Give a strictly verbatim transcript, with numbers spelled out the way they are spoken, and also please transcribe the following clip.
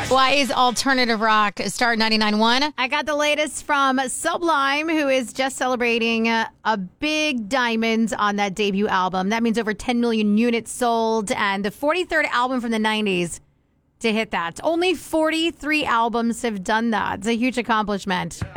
Why is alternative rock Star ninety-nine point one? I got the latest from Sublime, who is just celebrating a, a big diamond on that debut album. That means over ten million units sold, and the forty-third album from the nineties to hit that. Only forty-three albums have done that. It's a huge accomplishment.